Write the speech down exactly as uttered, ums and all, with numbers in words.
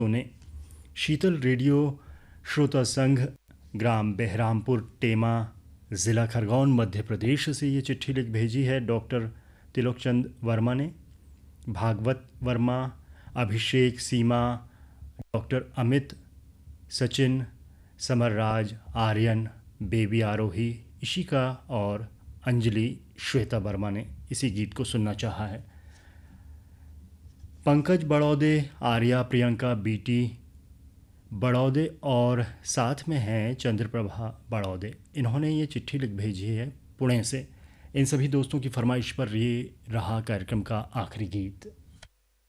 ने शीतल रेडियो श्रोता संघ, ग्राम बहरामपुर टेमा, ज़िला खरगोन, मध्य प्रदेश से ये चिट्ठी लिख भेजी है। डॉक्टर तिलोकचंद वर्मा ने। भागवत वर्मा, अभिषेक, सीमा, डॉक्टर अमित, सचिन, समरराज, आर्यन, बेबी आरोही, इशिका और अंजलि श्वेता वर्मा ने इसी गीत को सुनना चाहा है। पंकज बड़ौदे, आर्या, प्रियंका, बीटी बड़ौदे और साथ में हैं चंद्रप्रभा बड़ौदे। इन्होंने ये चिट्ठी लिख भेजी है पुणे से। इन सभी दोस्तों की फरमाइश पर ये रहा कार्यक्रम का आखिरी गीत।